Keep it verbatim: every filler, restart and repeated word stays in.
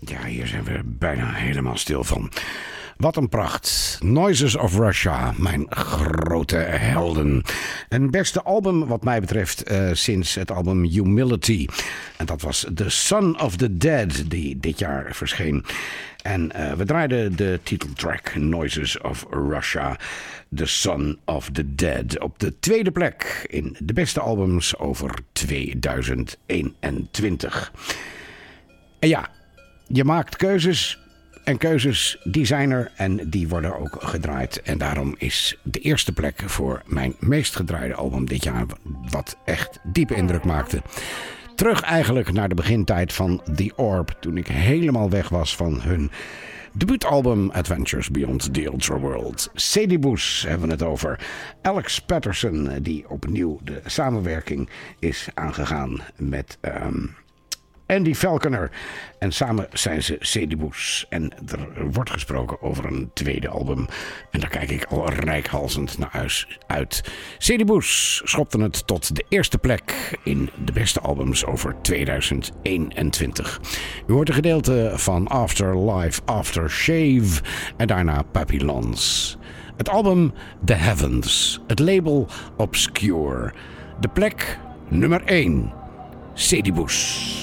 Ja, hier zijn we bijna helemaal stil van. Wat een pracht. Noises of Russia, mijn grote helden. Een beste album wat mij betreft uh, sinds het album Humility. En dat was The Son of the Dead die dit jaar verscheen. En uh, we draaiden de titeltrack Noises of Russia, The Son of the Dead. Op de tweede plek in de beste albums over tweeduizend eenentwintig. En ja, je maakt keuzes. En keuzes, die zijn er en die worden ook gedraaid. En daarom is de eerste plek voor mijn meest gedraaide album dit jaar, wat echt diepe indruk maakte. Terug eigenlijk naar de begintijd van The Orb, toen ik helemaal weg was van hun debuutalbum Adventures Beyond the Ultra World. Sadie Boos hebben we het over. Alex Patterson, die opnieuw de samenwerking is aangegaan met Um, Andy Falconer. En samen zijn ze Sadie Boos. En er wordt gesproken over een tweede album. En daar kijk ik al reikhalzend naar uit. Sadie Boos schopte het tot de eerste plek in de beste albums over tweeduizend eenentwintig. U hoort een gedeelte van Afterlife Aftershave en daarna Papillons. Het album The Heavens. Het label Obscure. De plek nummer één. Sadie Boos.